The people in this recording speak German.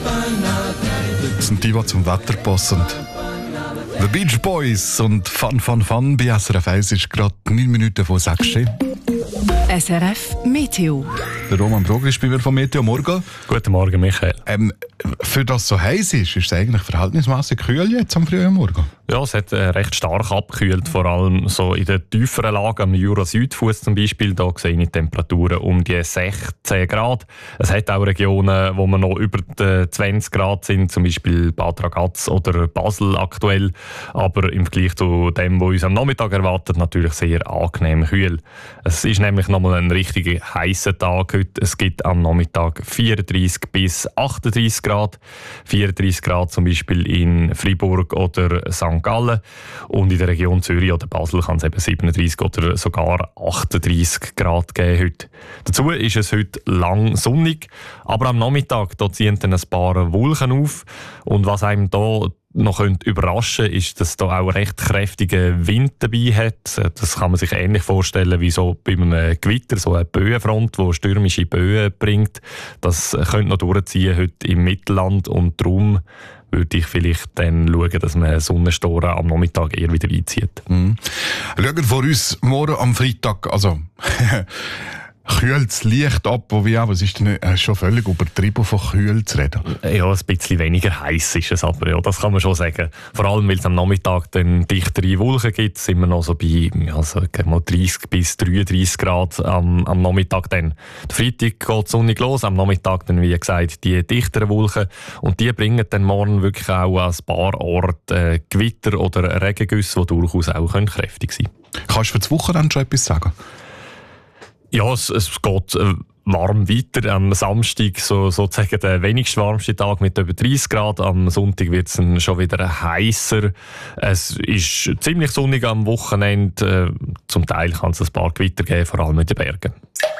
Das sind die zum Wetter passen. The Beach Boys und Fun Fun Fun bei SRF 1 ist gerade 9 Minuten vor 6 Uhr. SRF Meteo. Der Roman Brogli ist bei mir von Meteo. Morgen. Guten Morgen, Michael. Für das es so heiß ist es eigentlich verhältnismäßig kühl jetzt am frühen Morgen? Ja, es hat recht stark abgekühlt, vor allem so in den tieferen Lagen, am Jura-Südfuss zum Beispiel. Da sehe ich Temperaturen um die 16 Grad. Es hat auch Regionen, wo wir noch über die 20 Grad sind, zum Beispiel Bad Ragaz oder Basel aktuell. Aber im Vergleich zu dem, was uns am Nachmittag erwartet, natürlich sehr angenehm kühl. Es ist nämlich nochmal ein richtig heißer Tag heute. Es gibt am Nachmittag 34 bis 38 Grad. 34 Grad zum Beispiel in Freiburg oder St. Gallen. Und in der Region Zürich oder Basel kann es eben 37 oder sogar 38 Grad geben heute. Dazu ist es heute lang sonnig, aber am Nachmittag da ziehen dann ein paar Wolken auf. Und was einem da noch überraschen könnte, ist, dass da auch recht kräftiger Wind dabei hat. Das kann man sich ähnlich vorstellen wie so bei einem Gewitter, so eine Böenfront, die stürmische Böen bringt. Das könnte noch durchziehen heute im Mittelland und darum würde ich vielleicht dann schauen, dass man Sonnenstoren am Nachmittag eher wieder einzieht. Schauen vor uns morgen am Freitag, also kühlt das Licht ab, wobei auch, es ist schon völlig übertrieben, von kühl zu reden. Ja, ein bisschen weniger heiß ist es aber, ja, das kann man schon sagen. Vor allem, weil es am Nachmittag dann dichtere Wolken gibt, sind wir noch so bei 30 bis 33 Grad am Nachmittag dann. Der Freitag geht sonnig los, am Nachmittag dann, wie gesagt, die dichteren Wolken und die bringen dann morgen wirklich auch an ein paar Orten Gewitter oder Regengüsse, die durchaus auch kräftig sein können. Kannst du für das Wochenende schon etwas sagen? Ja, es geht warm weiter. Am Samstag sozusagen der wenigst warmste Tag mit über 30 Grad. Am Sonntag wird es dann schon wieder heißer. Es ist ziemlich sonnig am Wochenende. Zum Teil kann es ein paar Gewitter geben, vor allem in den Bergen.